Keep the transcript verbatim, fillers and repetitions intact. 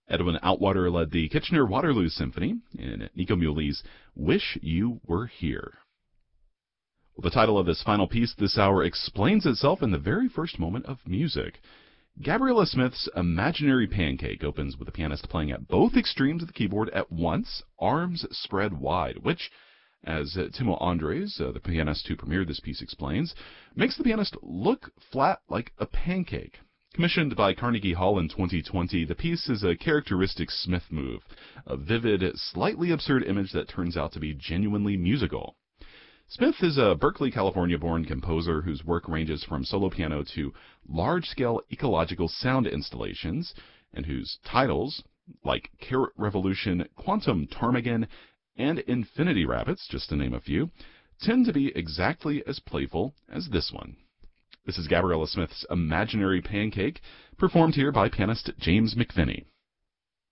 Edwin Outwater led the Kitchener-Waterloo Symphony in Nico Muley's Wish You Were Here. Well, the title of this final piece this hour explains itself in the very first moment of music. Gabriella Smith's Imaginary Pancake opens with the pianist playing at both extremes of the keyboard at once, arms spread wide, which, as Timo Andres, uh, the pianist who premiered this piece, explains, makes the pianist look flat like a pancake. Commissioned by Carnegie Hall in twenty twenty, the piece is a characteristic Smith move, a vivid, slightly absurd image that turns out to be genuinely musical. Smith is a Berkeley, California-born composer whose work ranges from solo piano to large-scale ecological sound installations, and whose titles, like Carrot Revolution, Quantum Ptarmigan, and Infinity Rabbits, just to name a few, tend to be exactly as playful as this one. This is Gabriella Smith's Imaginary Pancake, performed here by pianist James McVinney.